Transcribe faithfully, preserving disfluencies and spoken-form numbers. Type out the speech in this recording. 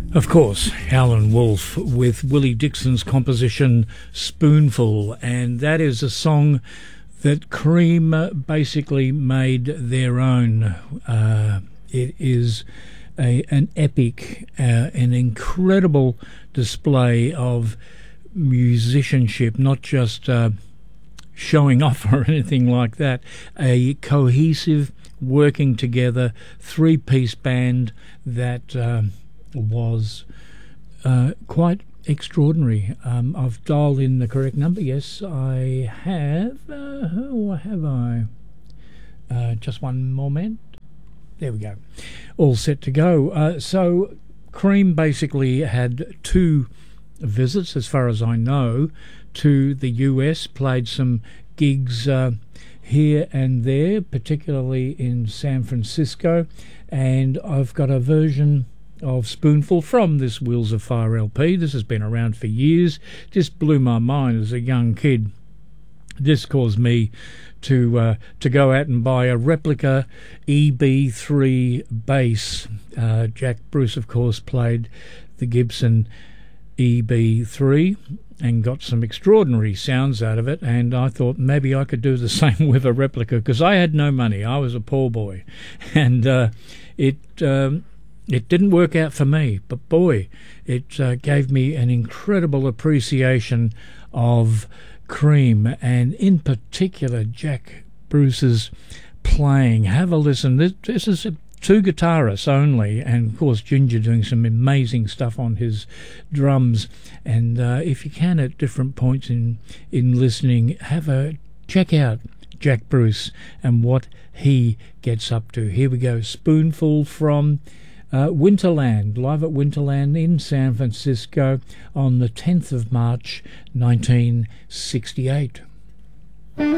Of course, Howlin' Wolf with Willie Dixon's composition Spoonful, and that is a song that Cream basically made their own. Uh, it is a, an epic, uh, an incredible display of musicianship, not just uh, showing off or anything like that. A cohesive, working together, three-piece band that um, was uh, quite extraordinary. Um, I've dialed in the correct number. Yes, I have. Uh, who have I? Uh, just one moment. There we go. All set to go. Uh, so Cream basically had two visits, as far as I know, to the U S, played some gigs uh, here and there, particularly in San Francisco, and I've got a version of Spoonful from this Wheels of Fire L P. This has been around for years. Just blew my mind as a young kid. This caused me to uh, to go out and buy a replica E B three bass. Uh, Jack Bruce, of course, played the Gibson E B three and got some extraordinary sounds out of it, and I thought maybe I could do the same with a replica, because I had no money. I was a poor boy, and uh, it um, it didn't work out for me, but boy, it uh, gave me an incredible appreciation of Cream, and in particular Jack Bruce's playing. Have a listen. This, this is two guitarists only, and of course Ginger doing some amazing stuff on his drums. And uh, if you can, at different points in in listening, have a check out Jack Bruce and what he gets up to. Here we go. Spoonful from uh, Winterland, live at Winterland in San Francisco on the tenth of March nineteen sixty-eight.